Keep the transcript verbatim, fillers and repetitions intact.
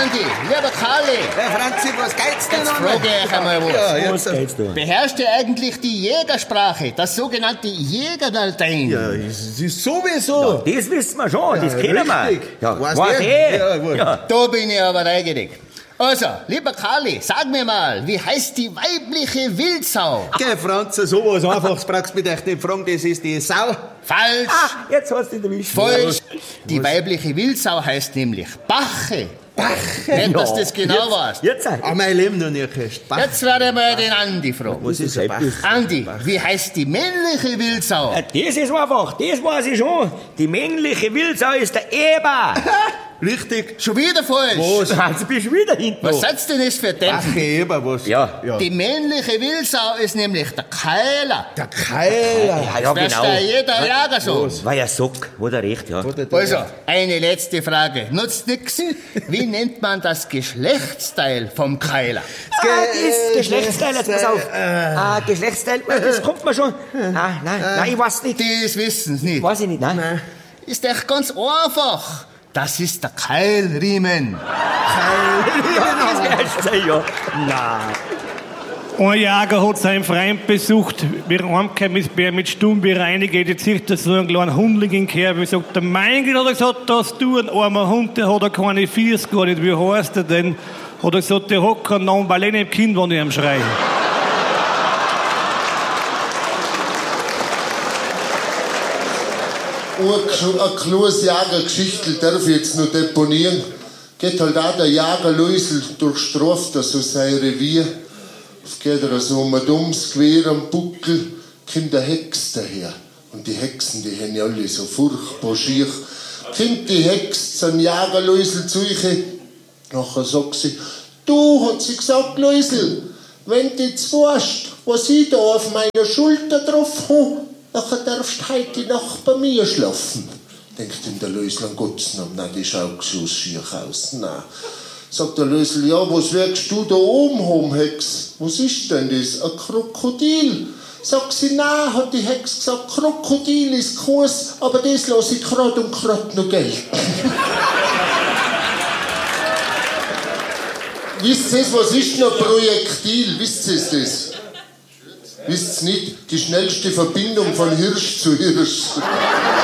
Andi, lieber Karli. Herr Franzi, was geht's denn Jetzt noch? frage ich euch einmal was. Ja, Was jetzt. geht's da? Beherrscht ihr eigentlich die Jägersprache, das sogenannte Jägerlatein? Ja, es ist sowieso. Das wissen wir schon, das kennen wir. richtig. Ja, Weiß weiß der? eh. Ja, gut. Ja. Da bin ich aber neugierig. Also, lieber Karli, sag mir mal, wie heißt die weibliche Wildsau? Geh, Franzi, sowas Einfaches brauchst du mich echt nicht fragen, das ist die Sau. Falsch. Ah, jetzt hast du ihn erwischt. Falsch. Die weibliche Wildsau heißt nämlich Bache. Bache? Nicht, dass du das genau weißt. Jetzt, Ah, mein Leben noch nie gehört. Bach. Jetzt werde ich mal den Andi fragen. Was ist ein Bach? Andi, wie heißt die männliche Wildsau? das ist einfach, das weiß ich schon. Die männliche Wildsau ist der Eber. Richtig. Schon wieder falsch. Was? Also bist du wieder hinten. Was noch. seid's denn das für Denken? Bache Eber, was? Ja. ja. Die männliche Wildsau ist nämlich der Keiler. Der Keiler. Ja, ja, Das genau. ist jeder Jager so. War ja Sock, hat er recht, ja. Also, eine letzte Frage. Nutzt nix. Wie nennt man das Geschlechtsteil vom Keiler? Ah, das Geschlechtsteil, jetzt pass auf. Ah, Geschlechtsteil, das kommt mir schon. Ah, nein, nein, ich weiß nicht. Das wissen's nicht. Weiß ich nicht, nein. Ist echt ganz einfach. Das ist der Keilriemen. Ja, das Geschlechtsteil, ja. Nein. Ein Jäger hat seinen Freund besucht, wie er heimgekommen ist, bei mit Stumm bereinigt, jetzt sieht er so einen kleinen Hundling in den Kerb und sagt, der mein Gott, hat er gesagt, dass du ein armer Hund, der hat er keine Fiers gar nicht, wie heißt er denn? Hat er gesagt, der hat keinen Namen, weil ich nicht im Kind, wenn ich ihm schreie. Eine kleines Jägergeschichte darf ich jetzt noch deponieren. Geht halt auch der Jäger Luisel durchstraft er so sein Revier. Es geht er so um ein dummes Gewehr am Buckel, kommt der Hex daher. Und die Hexen, die haben ja alle so furchtbar schier. Kommt die Hex zum Jäger Luisel zu euch. Nachher sagt sie, du, hat sie gesagt, Luisel, wenn du jetzt weißt, was ich da auf meiner Schulter drauf habe, nachher darfst du heute Nacht bei mir schlafen. Denkt ihm der Lösel an Gottes Namen, nein, die schaut so schier aus, nein. Sagt der Lösel, ja, was wirkst du da oben haben, Hex? Was ist denn das? Ein Krokodil? Sagt sie, nein, hat die Hex gesagt, Krokodil ist Kurs, aber das lasse ich gerade und gerade noch gelten. Wisst ihr, was ist noch Projektil? Wisst ihr das? Wisst ihr nicht? Die schnellste Verbindung von Hirsch zu Hirsch.